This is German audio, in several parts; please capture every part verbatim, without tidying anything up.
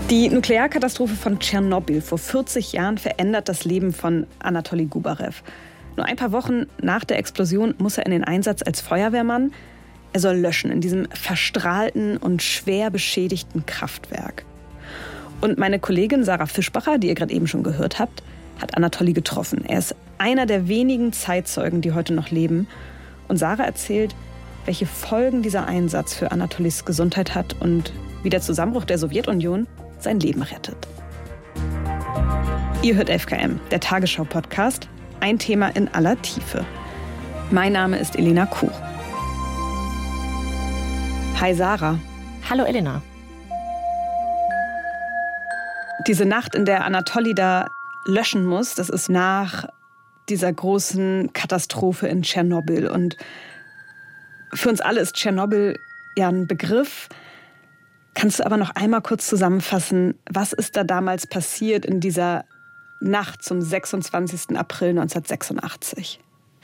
Die Nuklearkatastrophe von Tschernobyl vor vierzig Jahren verändert das Leben von Anatoli Gubarev. Nur ein paar Wochen nach der Explosion muss er in den Einsatz als Feuerwehrmann. Er soll löschen in diesem verstrahlten und schwer beschädigten Kraftwerk. Und meine Kollegin Sarah Fischbacher, die ihr gerade eben schon gehört habt, hat Anatoli getroffen. Er ist einer der wenigen Zeitzeugen, die heute noch leben. Und Sarah erzählt, welche Folgen dieser Einsatz für Anatolis Gesundheit hat und wie der Zusammenbruch der Sowjetunion sein Leben rettet. Ihr hört elf K M, der Tagesschau-Podcast, ein Thema in aller Tiefe. Mein Name ist Elena Kuh. Hi Sarah. Hallo Elena. Diese Nacht, in der Anatoli da löschen muss, das ist nach dieser großen Katastrophe in Tschernobyl. Und für uns alle ist Tschernobyl ja ein Begriff. Kannst du aber noch einmal kurz zusammenfassen, was ist da damals passiert in dieser Nacht zum sechsundzwanzigsten April neunzehnhundertsechsundachtzig?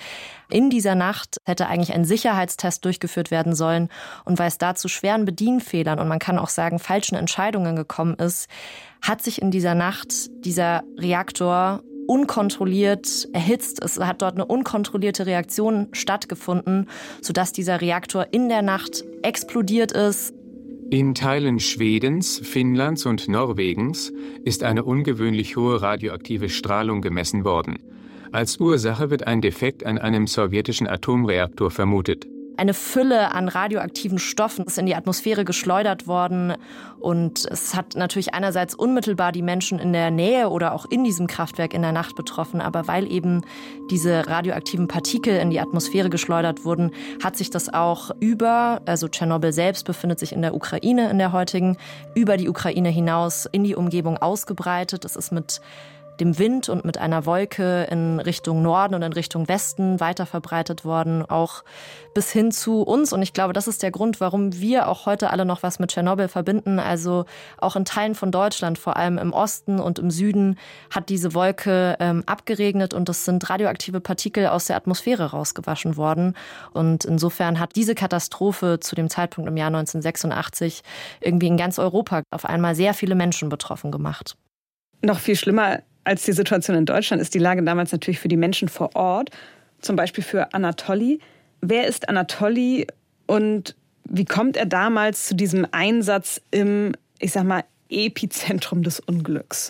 In dieser Nacht hätte eigentlich ein Sicherheitstest durchgeführt werden sollen. Und weil es da zu schweren Bedienfehlern und man kann auch sagen falschen Entscheidungen gekommen ist, hat sich in dieser Nacht dieser Reaktor unkontrolliert erhitzt. Es hat dort eine unkontrollierte Reaktion stattgefunden, sodass dieser Reaktor in der Nacht explodiert ist. In Teilen Schwedens, Finnlands und Norwegens ist eine ungewöhnlich hohe radioaktive Strahlung gemessen worden. Als Ursache wird ein Defekt an einem sowjetischen Atomreaktor vermutet. Eine Fülle an radioaktiven Stoffen ist in die Atmosphäre geschleudert worden. Und es hat natürlich einerseits unmittelbar die Menschen in der Nähe oder auch in diesem Kraftwerk in der Nacht betroffen. Aber weil eben diese radioaktiven Partikel in die Atmosphäre geschleudert wurden, hat sich das auch über, also Tschernobyl selbst befindet sich in der Ukraine, in der heutigen, über die Ukraine hinaus in die Umgebung ausgebreitet. Es ist mit dem Wind und mit einer Wolke in Richtung Norden und in Richtung Westen weiter verbreitet worden, auch bis hin zu uns. Und ich glaube, das ist der Grund, warum wir auch heute alle noch was mit Tschernobyl verbinden. Also auch in Teilen von Deutschland, vor allem im Osten und im Süden, hat diese Wolke ähm, abgeregnet und es sind radioaktive Partikel aus der Atmosphäre rausgewaschen worden. Und insofern hat diese Katastrophe zu dem Zeitpunkt im Jahr neunzehnhundertsechsundachtzig irgendwie in ganz Europa auf einmal sehr viele Menschen betroffen gemacht. Noch viel schlimmer als die Situation in Deutschland ist die Lage damals natürlich für die Menschen vor Ort, zum Beispiel für Anatoli. Wer ist Anatoli und wie kommt er damals zu diesem Einsatz im, ich sag mal, Epizentrum des Unglücks?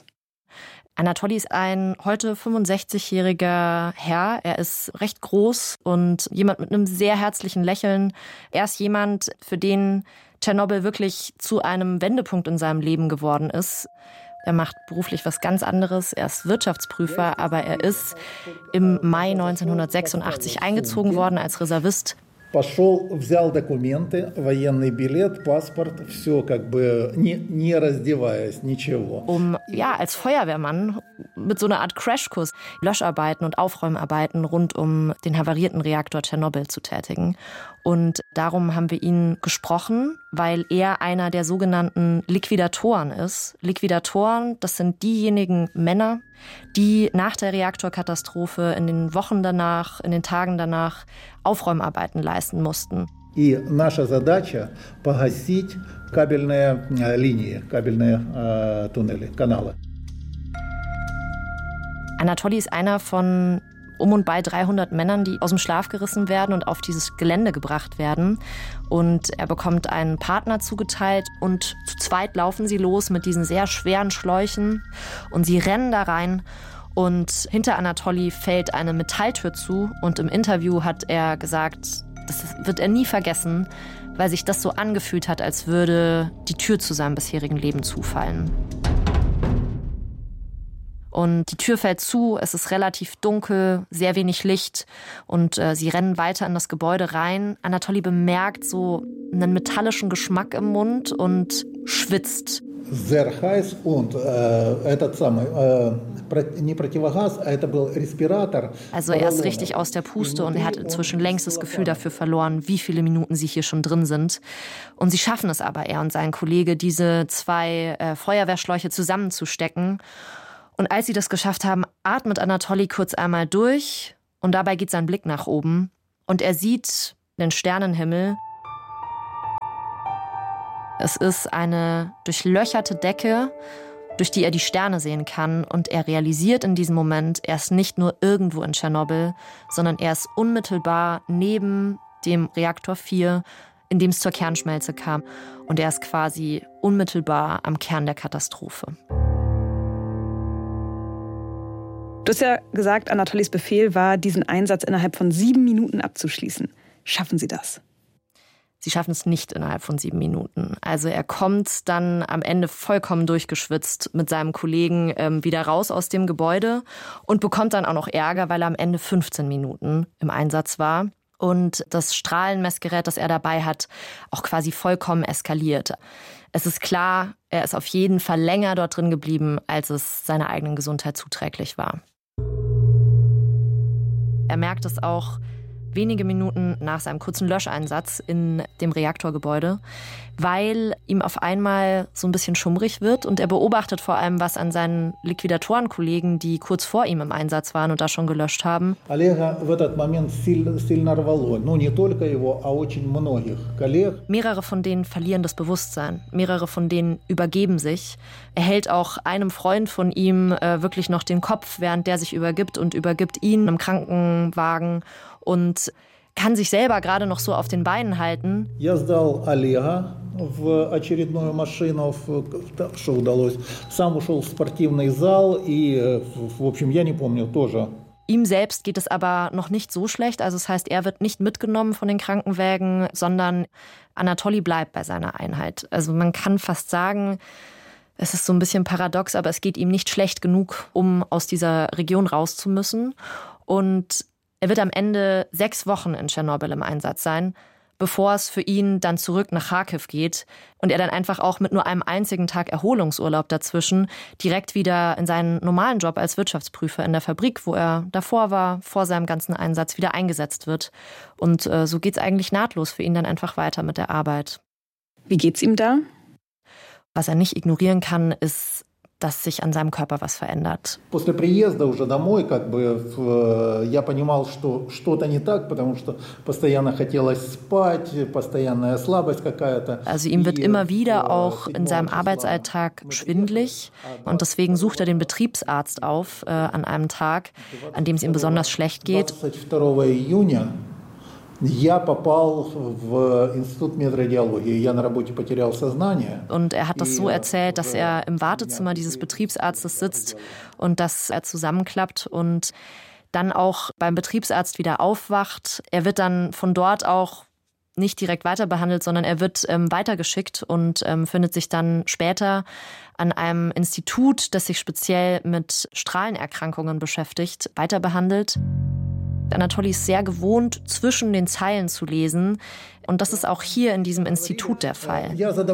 Anatoli ist ein heute fünfundsechzigjähriger Herr. Er ist recht groß und jemand mit einem sehr herzlichen Lächeln. Er ist jemand, für den Tschernobyl wirklich zu einem Wendepunkt in seinem Leben geworden ist. Er macht beruflich was ganz anderes. Er ist Wirtschaftsprüfer, aber er ist im Mai neunzehnhundertsechsundachtzig eingezogen worden als Reservist. Пошел, взял документы, военный билет, паспорт, все как бы не, не раздеваясь, ничего. Um ja als Feuerwehrmann mit so einer Art Crashkurs Löscharbeiten und Aufräumarbeiten rund um den havarierten Reaktor Tschernobyl zu tätigen. Und darum haben wir ihn gesprochen, weil er einer der sogenannten Liquidatoren ist. Liquidatoren, das sind diejenigen Männer, die nach der Reaktorkatastrophe in den Wochen danach, in den Tagen danach Aufräumarbeiten leisten mussten. И наша задача погасить кабельные линии, кабельные туннели, каналы. Anatoli ist einer von um und bei dreihundert Männern, die aus dem Schlaf gerissen werden und auf dieses Gelände gebracht werden. Und er bekommt einen Partner zugeteilt und zu zweit laufen sie los mit diesen sehr schweren Schläuchen und sie rennen da rein. Und hinter Anatoli fällt eine Metalltür zu und im Interview hat er gesagt, das wird er nie vergessen, weil sich das so angefühlt hat, als würde die Tür zu seinem bisherigen Leben zufallen. Und die Tür fällt zu, es ist relativ dunkel, sehr wenig Licht und äh, sie rennen weiter in das Gebäude rein. Anatoli bemerkt so einen metallischen Geschmack im Mund und schwitzt. Sehr heiß und äh, этот самый, äh, не противогаз, это был респиратор. Also er ist richtig aus der Puste und er hat inzwischen längst das Gefühl dafür verloren, wie viele Minuten sie hier schon drin sind. Und sie schaffen es aber, er und sein Kollege, diese zwei äh, Feuerwehrschläuche zusammenzustecken. Und als sie das geschafft haben, atmet Anatoli kurz einmal durch und dabei geht sein Blick nach oben und er sieht den Sternenhimmel Es ist eine durchlöcherte Decke, durch die er die Sterne sehen kann. Und er realisiert in diesem Moment, er ist nicht nur irgendwo in Tschernobyl, sondern er ist unmittelbar neben dem Reaktor vier, in dem es zur Kernschmelze kam. Und er ist quasi unmittelbar am Kern der Katastrophe. Du hast ja gesagt, Anatolis Befehl war, diesen Einsatz innerhalb von sieben Minuten abzuschließen. Schaffen Sie das? Sie schaffen es nicht innerhalb von sieben Minuten. Also er kommt dann am Ende vollkommen durchgeschwitzt mit seinem Kollegen ähm, wieder raus aus dem Gebäude und bekommt dann auch noch Ärger, weil er am Ende fünfzehn Minuten im Einsatz war. Und das Strahlenmessgerät, das er dabei hat, auch quasi vollkommen eskaliert. Es ist klar, er ist auf jeden Fall länger dort drin geblieben, als es seiner eigenen Gesundheit zuträglich war. Er merkt es auch wenige Minuten nach seinem kurzen Löscheinsatz in dem Reaktorgebäude, weil ihm auf einmal so ein bisschen schummrig wird und er beobachtet vor allem, was an seinen Liquidatorenkollegen, die kurz vor ihm im Einsatz waren und da schon gelöscht haben. Mehrere von denen verlieren das Bewusstsein, mehrere von denen übergeben sich. Er hält auch einem Freund von ihm äh, wirklich noch den Kopf, während der sich übergibt und übergibt ihn im Krankenwagen und kann sich selber gerade noch so auf den Beinen halten. Я сдал Олега в очередную машину, что удалось. Сам ушел в спортивный зал и, в общем, я не помню тоже. Ihm selbst geht es aber noch nicht so schlecht. Also das heißt, er wird nicht mitgenommen von den Krankenwägen, sondern Anatoli bleibt bei seiner Einheit. Also man kann fast sagen, es ist so ein bisschen paradox, aber es geht ihm nicht schlecht genug, um aus dieser Region raus zu müssen. Und er wird am Ende sechs Wochen in Tschernobyl im Einsatz sein, bevor es für ihn dann zurück nach Charkiw geht und er dann einfach auch mit nur einem einzigen Tag Erholungsurlaub dazwischen direkt wieder in seinen normalen Job als Wirtschaftsprüfer in der Fabrik, wo er davor war, vor seinem ganzen Einsatz wieder eingesetzt wird. Und äh, so geht es eigentlich nahtlos für ihn dann einfach weiter mit der Arbeit. Wie geht's ihm da? Was er nicht ignorieren kann, ist, dass sich an seinem Körper was verändert. После приезда уже домой, как бы, я понимал, что что-то не так, потому что постоянно хотелось спать, постоянная слабость какая-то. Also ihm wird immer wieder auch in seinem Arbeitsalltag schwindelig und deswegen sucht er den Betriebsarzt auf äh, an einem Tag, an dem es ihm besonders schlecht geht. двадцать второго июня Я попал в институт медрадиологии. Я на работе потерял сознание. Und er hat das so erzählt, dass er im Wartezimmer dieses Betriebsarztes sitzt und dass er zusammenklappt und dann auch beim Betriebsarzt wieder aufwacht. Er wird dann von dort auch nicht direkt weiter behandelt, sondern er wird ähm, weitergeschickt und ähm, findet sich dann später an einem Institut, das sich speziell mit Strahlenerkrankungen beschäftigt, weiter behandelt. Anatoli ist sehr gewohnt, zwischen den Zeilen zu lesen. Und das ist auch hier in diesem Institut der Fall.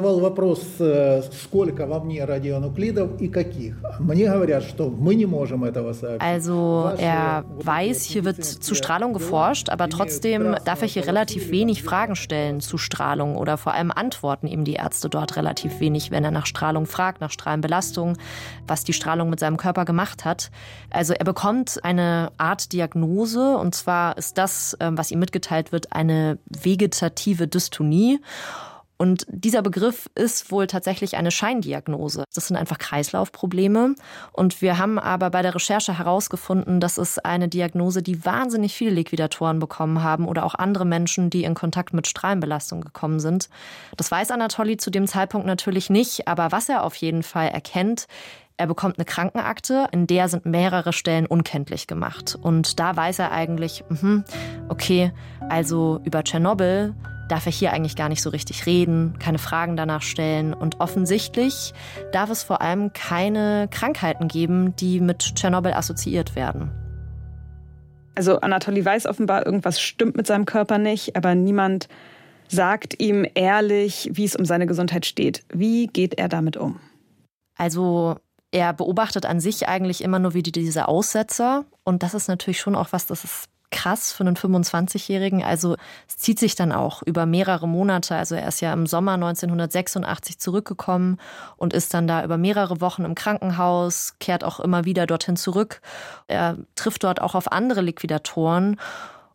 Also er weiß, hier wird zu Strahlung geforscht, aber trotzdem darf er hier relativ wenig Fragen stellen zu Strahlung oder vor allem antworten ihm die Ärzte dort relativ wenig, wenn er nach Strahlung fragt, nach Strahlenbelastung, was die Strahlung mit seinem Körper gemacht hat. Also er bekommt eine Art Diagnose und zwar ist das, was ihm mitgeteilt wird, eine vegetative Dystonie. Und dieser Begriff ist wohl tatsächlich eine Scheindiagnose. Das sind einfach Kreislaufprobleme. Und wir haben aber bei der Recherche herausgefunden, dass es eine Diagnose, die wahnsinnig viele Liquidatoren bekommen haben oder auch andere Menschen, die in Kontakt mit Strahlenbelastung gekommen sind. Das weiß Anatoli zu dem Zeitpunkt natürlich nicht. Aber was er auf jeden Fall erkennt, er bekommt eine Krankenakte, in der sind mehrere Stellen unkenntlich gemacht. Und da weiß er eigentlich, okay, also über Tschernobyl darf er hier eigentlich gar nicht so richtig reden, keine Fragen danach stellen. Und offensichtlich darf es vor allem keine Krankheiten geben, die mit Tschernobyl assoziiert werden. Also Anatoli weiß offenbar, irgendwas stimmt mit seinem Körper nicht, aber niemand sagt ihm ehrlich, wie es um seine Gesundheit steht. Wie geht er damit um? Also er beobachtet an sich eigentlich immer nur wieder diese Aussetzer. Und das ist natürlich schon auch was, das ist krass für einen fünfundzwanzigjährigen. Also es zieht sich dann auch über mehrere Monate. Also er ist ja im Sommer neunzehnhundertsechsundachtzig zurückgekommen und ist dann da über mehrere Wochen im Krankenhaus, kehrt auch immer wieder dorthin zurück. Er trifft dort auch auf andere Liquidatoren.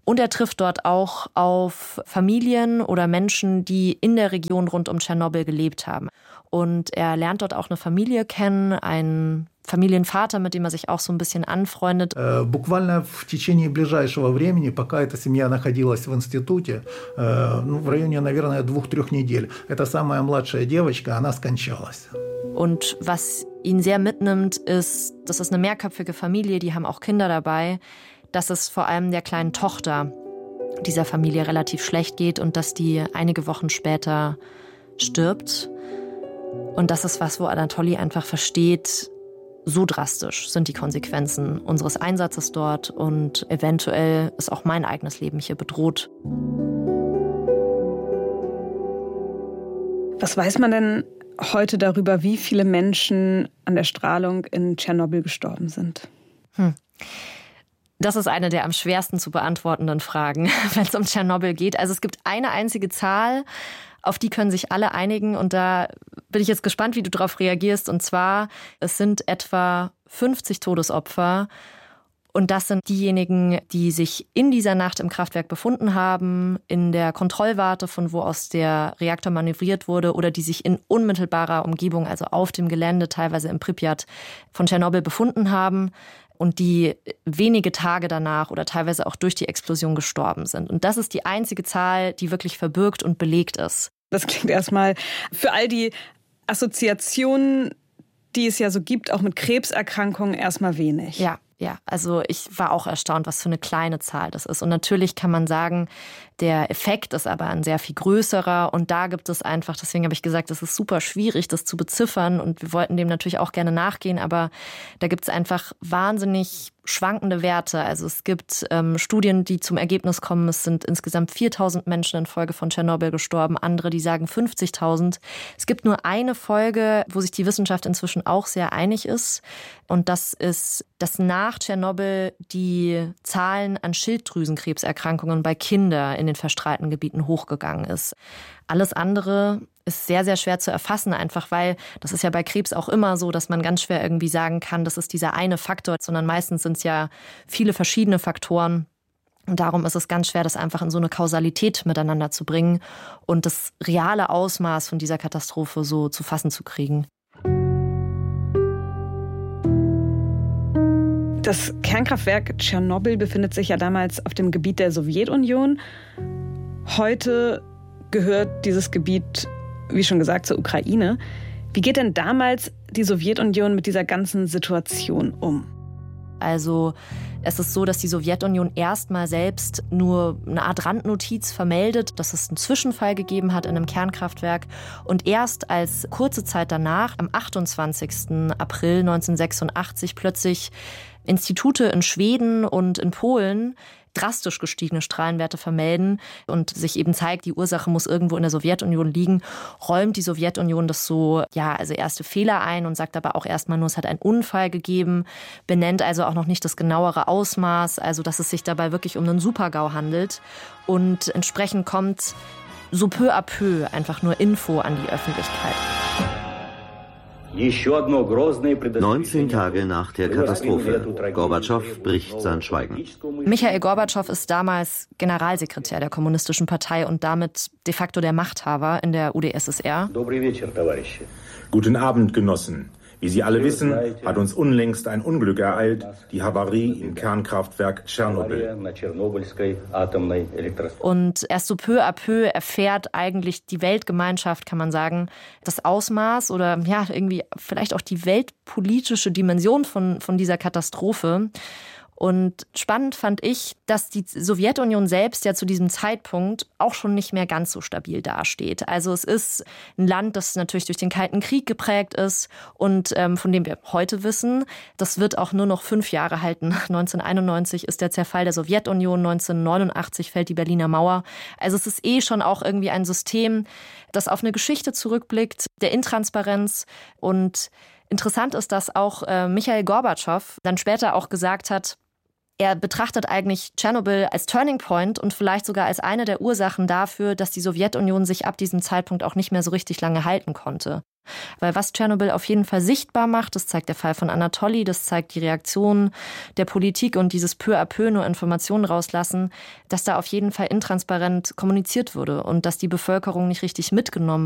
Und er trifft dort auch auf Familien oder Menschen, die in der Region rund um Tschernobyl gelebt haben. Und er lernt dort auch eine Familie kennen, einen Familienvater, mit dem er sich auch so ein bisschen anfreundet. Буквально в течение ближайшего времени, пока эта семья находилась в институте, ну, в районе, наверное, двух-трех недель, эта самая младшая девочка, она скончалась. Und was ihn sehr mitnimmt, ist, das ist eine mehrköpfige Familie, die haben auch Kinder dabei, dass es vor allem der kleinen Tochter dieser Familie relativ schlecht geht und dass die einige Wochen später stirbt. Und das ist was, wo Anatoli einfach versteht, so drastisch sind die Konsequenzen unseres Einsatzes dort und eventuell ist auch mein eigenes Leben hier bedroht. Was weiß man denn heute darüber, wie viele Menschen an der Strahlung in Tschernobyl gestorben sind? Hm. Das ist eine der am schwersten zu beantwortenden Fragen, wenn es um Tschernobyl geht. Also es gibt eine einzige Zahl, auf die können sich alle einigen. Und da bin ich jetzt gespannt, wie du darauf reagierst. Und zwar, es sind etwa fünfzig Todesopfer. Und das sind diejenigen, die sich in dieser Nacht im Kraftwerk befunden haben, in der Kontrollwarte, von wo aus der Reaktor manövriert wurde, oder die sich in unmittelbarer Umgebung, also auf dem Gelände, teilweise in Pripyat, von Tschernobyl befunden haben. Und die wenige Tage danach oder teilweise auch durch die Explosion gestorben sind. Und das ist die einzige Zahl, die wirklich verbürgt und belegt ist. Das klingt erstmal für all die Assoziationen, die es ja so gibt, auch mit Krebserkrankungen, erstmal wenig. Ja, ja. Also ich war auch erstaunt, was für eine kleine Zahl das ist. Und natürlich kann man sagen, der Effekt ist aber ein sehr viel größerer. Und da gibt es einfach, deswegen habe ich gesagt, es ist super schwierig, das zu beziffern. Und wir wollten dem natürlich auch gerne nachgehen. Aber da gibt es einfach wahnsinnig schwankende Werte. Also es gibt ähm, Studien, die zum Ergebnis kommen, es sind insgesamt viertausend Menschen infolge von Tschernobyl gestorben. Andere, die sagen fünfzigtausend. Es gibt nur eine Folge, wo sich die Wissenschaft inzwischen auch sehr einig ist. Und das ist, dass nach Tschernobyl die Zahlen an Schilddrüsenkrebserkrankungen bei Kindern in den verstrahlten Gebieten hochgegangen ist. Alles andere ist sehr, sehr schwer zu erfassen, einfach weil, das ist ja bei Krebs auch immer so, dass man ganz schwer irgendwie sagen kann, das ist dieser eine Faktor, sondern meistens sind es ja viele verschiedene Faktoren. Und darum ist es ganz schwer, das einfach in so eine Kausalität miteinander zu bringen und das reale Ausmaß von dieser Katastrophe so zu fassen zu kriegen. Das Kernkraftwerk Tschernobyl befindet sich ja damals auf dem Gebiet der Sowjetunion. Heute gehört dieses Gebiet, wie schon gesagt, zur Ukraine. Wie geht denn damals die Sowjetunion mit dieser ganzen Situation um? Also es ist so, dass die Sowjetunion erstmal selbst nur eine Art Randnotiz vermeldet, dass es einen Zwischenfall gegeben hat in einem Kernkraftwerk. Und erst als kurze Zeit danach, am achtundzwanzigsten April neunzehnhundertsechsundachtzig, plötzlich Institute in Schweden und in Polen drastisch gestiegene Strahlenwerte vermelden und sich eben zeigt, die Ursache muss irgendwo in der Sowjetunion liegen, räumt die Sowjetunion das so, ja, also erste Fehler ein und sagt aber auch erstmal nur, es hat einen Unfall gegeben, benennt also auch noch nicht das genauere Ausmaß, also dass es sich dabei wirklich um einen Super-GAU handelt. Und entsprechend kommt so peu à peu einfach nur Info an die Öffentlichkeit. neunzehn Tage nach der Katastrophe. Gorbatschow bricht sein Schweigen. Michail Gorbatschow ist damals Generalsekretär der Kommunistischen Partei und damit de facto der Machthaber in der U d S S R. Guten Abend, Genossen. Wie Sie alle wissen, hat uns unlängst ein Unglück ereilt, die Havarie im Kernkraftwerk Tschernobyl. Und erst so peu à peu erfährt eigentlich die Weltgemeinschaft, kann man sagen, das Ausmaß oder ja irgendwie vielleicht auch die weltpolitische Dimension von, von dieser Katastrophe. Und spannend fand ich, dass die Sowjetunion selbst ja zu diesem Zeitpunkt auch schon nicht mehr ganz so stabil dasteht. Also es ist ein Land, das natürlich durch den Kalten Krieg geprägt ist und ähm, von dem wir heute wissen, das wird auch nur noch fünf Jahre halten. neunzehnhunderteinundneunzig ist der Zerfall der Sowjetunion, neunzehnhundertneunundachtzig fällt die Berliner Mauer. Also es ist eh schon auch irgendwie ein System, das auf eine Geschichte zurückblickt, der Intransparenz. Und interessant ist, dass auch äh, Michail Gorbatschow dann später auch gesagt hat, Er betrachtet eigentlich Tschernobyl als Turning Point und vielleicht sogar als eine der Ursachen dafür, dass die Sowjetunion sich ab diesem Zeitpunkt auch nicht mehr so richtig lange halten konnte. Weil was Tschernobyl auf jeden Fall sichtbar macht, das zeigt der Fall von Anatoli, das zeigt die Reaktion der Politik und dieses peu à peu nur Informationen rauslassen, dass da auf jeden Fall intransparent kommuniziert wurde und dass die Bevölkerung nicht richtig mitgenommen